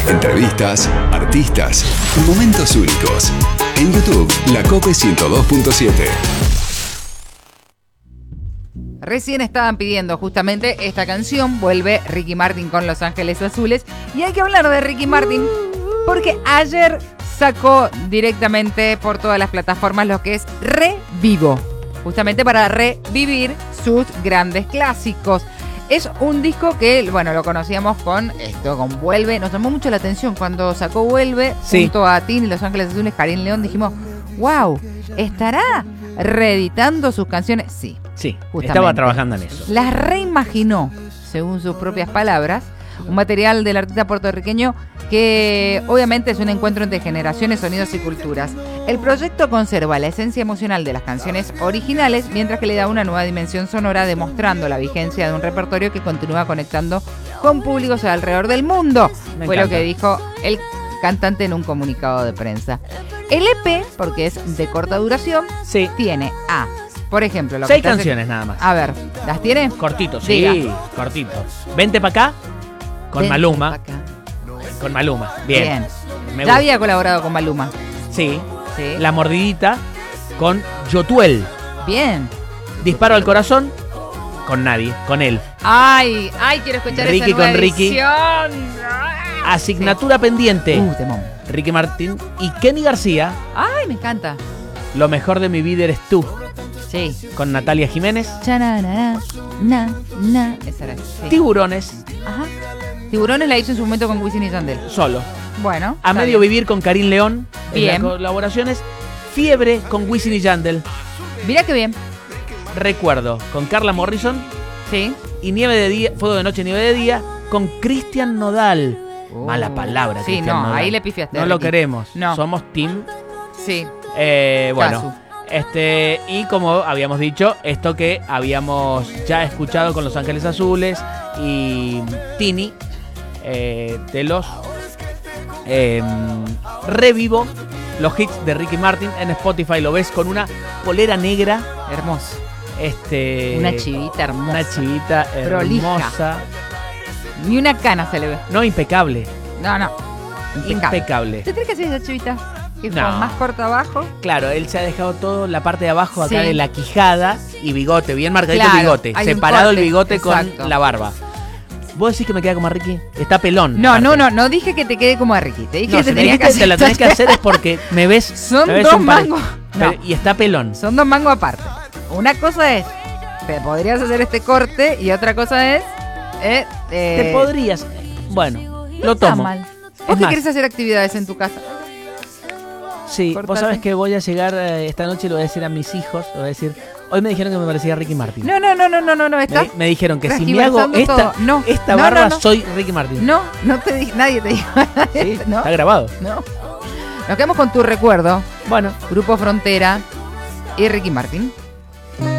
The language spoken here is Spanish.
Entrevistas, artistas, momentos únicos. En YouTube, La Cope 102.7. Recién estaban pidiendo justamente esta canción. Vuelve Ricky Martin con Los Ángeles Azules. Y hay que hablar de Ricky Martin porque ayer sacó directamente por todas las plataformas lo que es Revivo. Justamente para revivir sus grandes clásicos. Es un disco que, bueno, lo conocíamos con esto, con Vuelve. Nos llamó mucho la atención cuando sacó Vuelve, sí, junto a Tini, Los Ángeles Azules, Karim León. Dijimos, wow, ¿estará reeditando sus canciones? Sí. Sí, estaba trabajando en eso. Las reimaginó, según sus propias palabras. Un material del artista puertorriqueño que obviamente es un encuentro entre generaciones, sonidos y culturas. El proyecto conserva la esencia emocional de las canciones originales, mientras que le da una nueva dimensión sonora, demostrando la vigencia de un repertorio que continúa conectando con públicos alrededor del mundo. Fue lo que dijo el cantante en un comunicado de prensa. El EP, porque es de corta duración, sí, tiene por ejemplo, 6 canciones nada más. A ver, ¿las tiene? Cortito, sí, diga. Cortito. Vente pa' acá con Maluma. Con Maluma, bien. Ya había colaborado con Maluma. Sí. La Mordidita con Yotuel. Bien. Disparo al corazón con nadie, con él. Ay, quiero escuchar Ricky esa nueva con Ricky. edición. Asignatura pendiente. Temón. Ricky Martin y Kenny García. Ay, me encanta. Lo mejor de mi vida eres tú. Sí. Con Natalia Jiménez. Esa era. Sí. Tiburones. Ajá. Tiburones la hizo en su momento con Wisin y Yandel. Solo. Bueno. A medio bien. Vivir con Karim León. Bien. En las colaboraciones. Fiebre con Wisin y Yandel. Mira qué bien. Recuerdo con Carla Morrison. Sí. Y Nieve de Día, Fuego de Noche, Nieve de Día con Cristian Nodal. Mala palabra, sí, Cristian Nodal. Ahí le pifiaste. No lo queremos. No. Somos team. Sí. Bueno. Y como habíamos dicho, esto que habíamos ya escuchado con Los Ángeles Azules y Tini, de los Revivo, los hits de Ricky Martin. En Spotify lo ves con una polera negra. Hermoso. Una chivita hermosa. Una chivita hermosa. Ni una cana se le ve. No, impecable. No. Impecable. ¿Te tenés que hacer esa chivita? Que fue No. más corta abajo. Claro, él se ha dejado todo la parte de abajo acá Sí. de la quijada y bigote, bien marcadito Claro, el bigote, hay un separado el corte, bigote exacto. con la barba. ¿Vos decís que me queda como a Ricky? Está pelón. No dije que te quede como a Ricky. Te dije que si me dijiste que te lo tenés que hacer es porque me ves. Son me ves dos un pare- mangos. Pero- No. Y está pelón. Son 2 mangos aparte. Una cosa es, te podrías hacer este corte, y otra cosa es... Te podrías. Bueno, no lo está tomo. mal. Es ¿Vos qué más, querés hacer actividades en tu casa? sí, vos cortate. sabés que voy a llegar esta noche y le voy a decir a mis hijos, le voy a decir, hoy me dijeron que me parecía Ricky Martin. No, está. Me dijeron que si me hago tergiversando esta barba soy Ricky Martin. No te dije, nadie te dijo. Sí, ¿No? está grabado. No. Nos quedamos con tu recuerdo. Bueno, Grupo Frontera y Ricky Martin.